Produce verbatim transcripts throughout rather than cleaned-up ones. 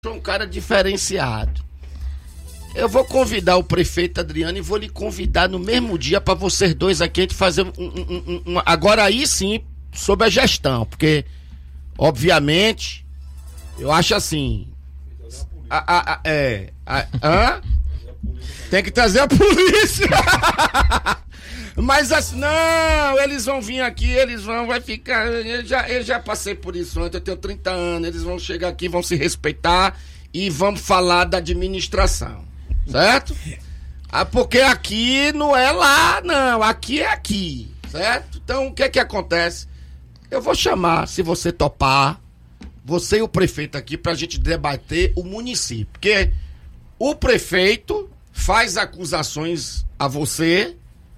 sou um cara diferenciado. Eu vou convidar o prefeito Adriano e vou lhe convidar no mesmo dia para vocês dois aqui a gente fazer um, um, um, um, agora aí sim, sobre a gestão, porque obviamente eu acho assim, a, a, a, é, a, a, tem que trazer a polícia. Mas assim, não, eles vão vir aqui, eles vão, vai ficar, eu já, eu já passei por isso antes, eu tenho trinta anos, eles vão chegar aqui, vão se respeitar e vamos falar da administração, certo? Ah, porque aqui não é lá, não, aqui é aqui, certo? Então, o que é que acontece? Eu vou chamar, se você topar, você e o prefeito aqui pra gente debater o município, porque o prefeito faz acusações a você.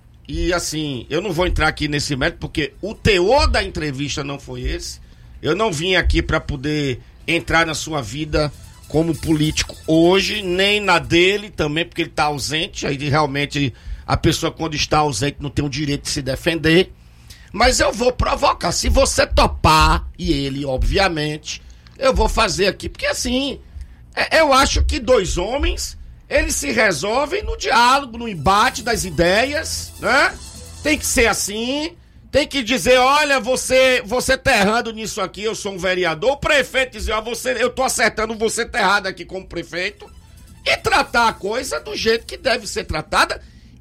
E assim, eu não vou entrar aqui nesse mérito porque o teor da entrevista não foi esse. Eu não vim aqui para poder entrar na sua vida como político hoje, nem na dele também, porque ele está ausente. Aí realmente a pessoa quando está ausente não tem o direito de se defender. Mas eu vou provocar, se você topar, e ele obviamente, eu vou fazer aqui, porque assim, eu acho que dois homens... eles se resolvem no diálogo, no embate das ideias, né? Tem que ser assim, tem que dizer, olha, você, você tá errando nisso aqui, eu sou um vereador. O prefeito dizer, ó, você, eu tô acertando, você tá errado aqui como prefeito. E tratar a coisa do jeito que deve ser tratada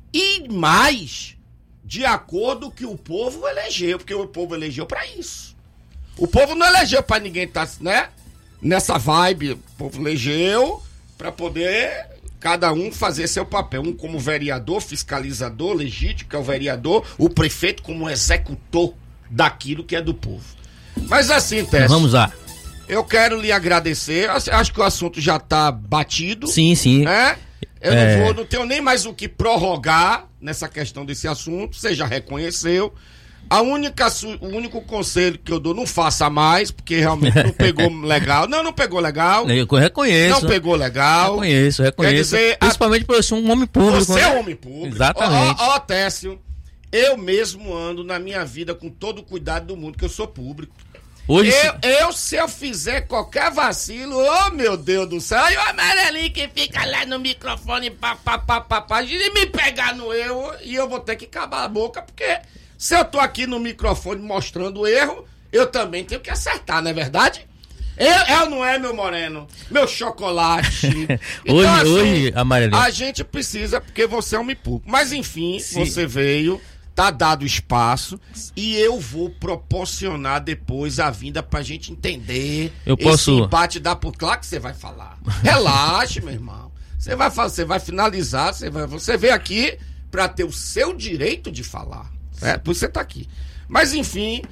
e mais, de acordo com o que o povo elegeu, porque o povo elegeu pra isso. O povo não elegeu pra ninguém estar, né? Nessa vibe, o povo elegeu pra poder... cada um fazer seu papel, um como vereador, fiscalizador, legítimo, que é o vereador, o prefeito como executor daquilo que é do povo. Mas assim, Tércio, vamos lá. Eu quero lhe agradecer, acho que o assunto já está batido. Sim, sim. Né? Eu é... não vou, não tenho nem mais o que prorrogar nessa questão desse assunto, você já reconheceu. A única, o único conselho que eu dou, não faça mais, porque realmente não pegou legal. Não, não pegou legal. Eu reconheço. Não pegou legal. Reconheço, reconheço. Quer dizer, principalmente a... por eu ser um homem público. Você né? é um homem público. Exatamente. Ó, ó, Técio, eu mesmo ando na minha vida com todo o cuidado do mundo, que eu sou público. Hoje eu, eu, se eu fizer qualquer vacilo, oh meu Deus do céu, e o amarelinho que fica lá no microfone, pá, pá, pá, pá, pá, e me pegar no erro, e eu vou ter que acabar a boca, porque... se eu tô aqui no microfone mostrando o erro, eu também tenho que acertar, não é verdade? Eu, eu não é, meu moreno, meu chocolate. Então, hoje, assim, hoje, Amarelinho, a gente precisa, porque você é um mipulco. Mas enfim, sim, você veio, tá dado espaço, e eu vou proporcionar depois a vinda pra gente entender. Eu posso... esse embate da... Claro que você vai falar. Relaxe, meu irmão. Você vai, você vai finalizar, você, vai, você veio aqui pra ter o seu direito de falar. É, por isso você tá aqui. Mas enfim,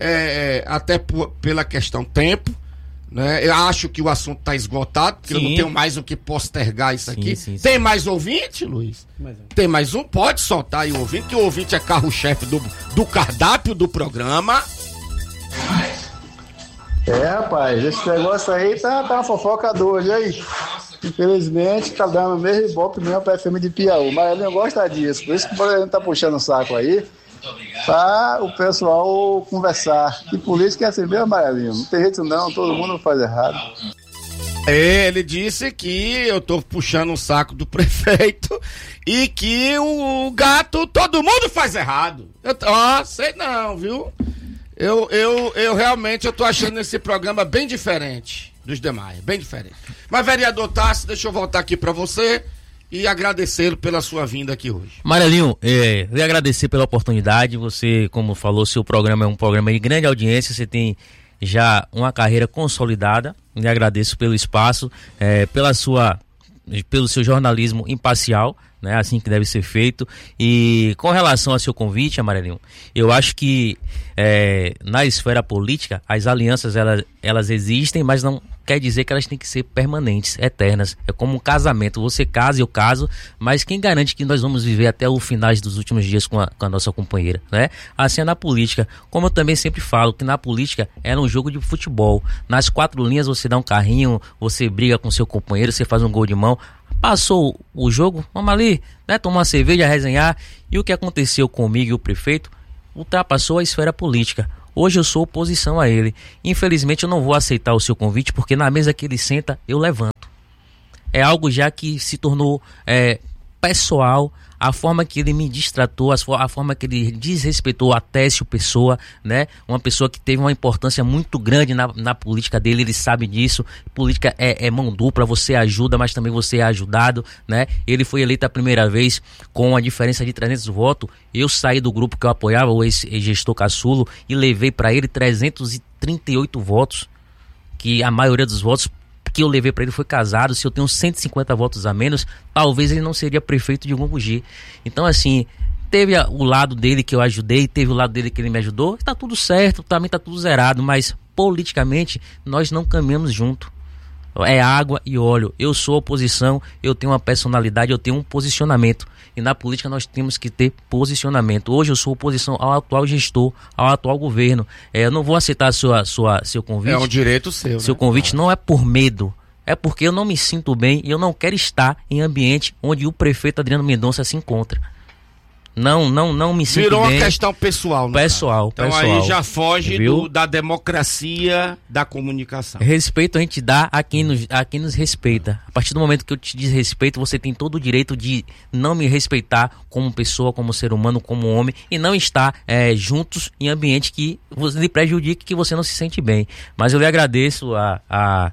é, até por, pela questão tempo, né? Eu acho que o assunto tá esgotado, porque sim, eu não tenho mais o que postergar isso aqui. Sim, sim, Tem sim. mais ouvinte, Luiz? Mais um. Tem mais um? Pode soltar aí o ouvinte, que o ouvinte é carro-chefe do, do cardápio do programa. É, rapaz, esse negócio aí tá, tá uma fofoca doida aí. Infelizmente, tá dando o mesmo ibope mesmo pra F M de Piauí. Mas eu não gosto disso, por isso que o tá puxando o saco aí. Pra o pessoal conversar. E política é assim mesmo, Amarelinho. Não tem jeito não, todo mundo faz errado. Ele disse que eu tô puxando o saco do prefeito e que o gato, todo mundo faz errado. Eu, ó, sei não, viu? Eu, eu, eu realmente eu tô achando esse programa bem diferente dos demais, bem diferente. Mas, vereador Tássio, deixa eu voltar aqui pra você e agradecê-lo pela sua vinda aqui hoje. Amarelinho, é, eu ia agradecer pela oportunidade. Você, como falou, seu programa é um programa de grande audiência, você tem já uma carreira consolidada. Eu agradeço pelo espaço, é, pela sua, pelo seu jornalismo imparcial, né, assim que deve ser feito. E com relação ao seu convite, Amarelinho, eu acho que é, na esfera política as alianças elas, elas existem, mas não quer dizer que elas têm que ser permanentes, eternas. É como um casamento, você casa e eu caso, mas quem garante que nós vamos viver até o final dos últimos dias com a, com a nossa companheira, né? Assim é na política, como eu também sempre falo, que na política é um jogo de futebol, nas quatro linhas você dá um carrinho, você briga com seu companheiro, você faz um gol de mão, passou o jogo, vamos ali, né, tomar uma cerveja, resenhar, e o que aconteceu comigo e o prefeito ultrapassou a esfera política. Hoje eu sou oposição a ele. Infelizmente eu não vou aceitar o seu convite, porque na mesa que ele senta, eu levanto. É algo já que se tornou é, pessoal, a forma que ele me distratou, a forma que ele desrespeitou a Técio Pessoa, né? Uma pessoa que teve uma importância muito grande na, na política dele, ele sabe disso. Política é, é mão dupla, você ajuda, mas também você é ajudado, né? Ele foi eleito a primeira vez com a diferença de trezentos votos. Eu saí do grupo que eu apoiava, o ex-gestor Caçulo, e levei para ele trezentos e trinta e oito votos, que a maioria dos votos que eu levei para ele foi casado. Se eu tenho cento e cinquenta votos a menos, talvez ele não seria prefeito de Gongogi. Então, assim, teve o lado dele que eu ajudei, teve o lado dele que ele me ajudou, tá tudo certo, também tá tudo zerado, mas politicamente nós não caminhamos junto. É água e óleo. Eu sou oposição, eu tenho uma personalidade, eu tenho um posicionamento. E na política nós temos que ter posicionamento. Hoje eu sou oposição ao atual gestor, ao atual governo. É, eu não vou aceitar sua, sua, seu convite. É um direito seu. Seu né? convite não é por medo. É porque eu não me sinto bem e eu não quero estar em ambiente onde o prefeito Adriano Mendonça se encontra. Não, não, não me sinto Virou bem. uma questão pessoal, né? Pessoal, Então pessoal. aí já foge do, da democracia da comunicação. Respeito a gente dá a quem, nos, a quem nos respeita. A partir do momento que eu te desrespeito, você tem todo o direito de não me respeitar como pessoa, como ser humano, como homem, e não estar é, juntos em ambiente que lhe prejudique, que você não se sente bem. Mas eu lhe agradeço a, a,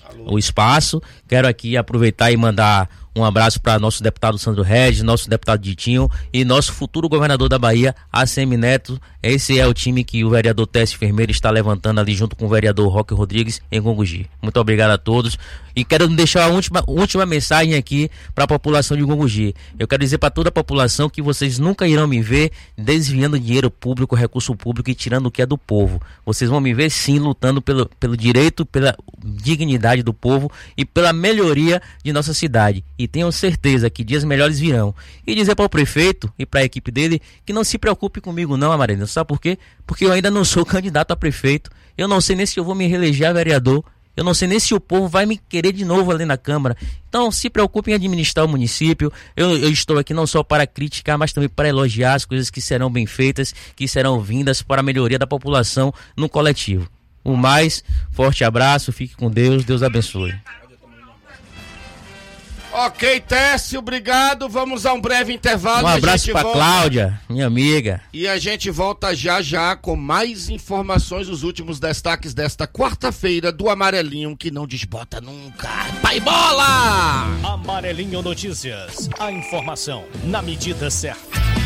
o espaço. Quero aqui aproveitar e mandar um abraço para nosso deputado Sandro Regis, nosso deputado Ditinho e nosso futuro governador da Bahia, A C M Neto. Esse é o time que o vereador Técio Fermeira está levantando ali junto com o vereador Roque Rodrigues em Gongogi. Muito obrigado a todos. E quero deixar a última, última mensagem aqui para a população de Gongogi. Eu quero dizer para toda a população que vocês nunca irão me ver desviando dinheiro público, recurso público e tirando o que é do povo. Vocês vão me ver sim lutando pelo, pelo direito, pela dignidade do povo e pela melhoria de nossa cidade. E tenham certeza que dias melhores virão. E dizer para o prefeito e para a equipe dele que não se preocupe comigo não, Amarelo. Sabe por quê? Porque eu ainda não sou candidato a prefeito. Eu não sei nem se eu vou me reeleger a vereador. Eu não sei nem se o povo vai me querer de novo ali na Câmara. Então se preocupe em administrar o município. Eu, eu estou aqui não só para criticar, mas também para elogiar as coisas que serão bem feitas, que serão vindas para a melhoria da população no coletivo. O mais, forte abraço, fique com Deus, Deus abençoe. Ok, Técio, obrigado. Vamos a um breve intervalo. Um abraço para Cláudia, minha amiga. E a gente volta já já com mais informações, os últimos destaques desta quarta-feira do Amarelinho que não desbota nunca. Pai bola! Amarelinho Notícias, a informação na medida certa.